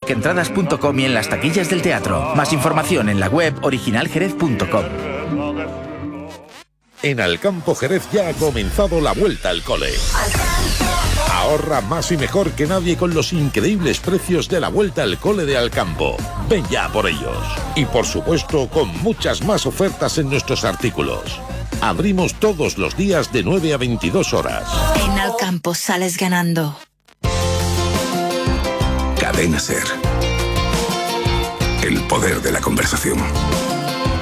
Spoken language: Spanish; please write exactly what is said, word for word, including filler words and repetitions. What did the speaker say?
kiosquentradas punto com y en las taquillas del teatro. Más información en la web original jerez punto com. En Alcampo Jerez ya ha comenzado la vuelta al cole. Ahorra más y mejor que nadie con los increíbles precios de la vuelta al cole de Alcampo. Ven ya por ellos. Y por supuesto, con muchas más ofertas en nuestros artículos. Abrimos todos los días de nueve a veintidós horas. En Alcampo sales ganando. Cadena Ser. El poder de la conversación.